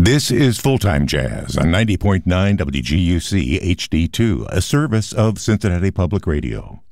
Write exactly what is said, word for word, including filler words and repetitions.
This is Full-Time Jazz on ninety point nine W G U C H D two, a service of Cincinnati Public Radio.